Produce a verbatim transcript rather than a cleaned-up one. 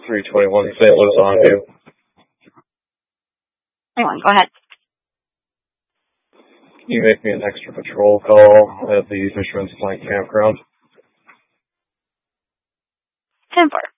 three twenty-one Saint Louis on you. Hang on, go ahead. Can you make me an extra patrol call at the Fisherman's Plank Campground? ten four.